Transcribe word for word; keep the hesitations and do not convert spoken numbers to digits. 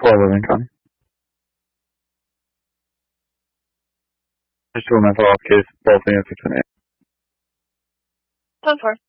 four eleven, Connie. Just to a mental health case, both in six and eight. ten four.